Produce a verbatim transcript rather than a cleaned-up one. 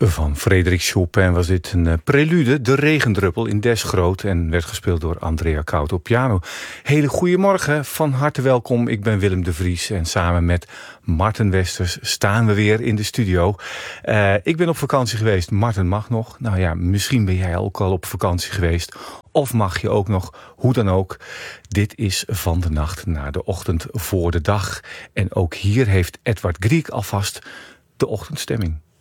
Van Frédéric Chopin was dit een prelude, De Regendruppel in Des Groot, en werd gespeeld door Andrea Kout op piano. Hele goedemorgen, van harte welkom. Ik ben Willem de Vries en samen met Marten Westers staan we weer in de studio. Uh, ik ben op vakantie geweest, Marten mag nog. Nou ja, misschien ben jij ook al op vakantie geweest. Of mag je ook nog, hoe dan ook. Dit is Van de Nacht naar de Ochtend voor de Dag. En ook hier heeft Edward Grieg alvast de ochtendstemming.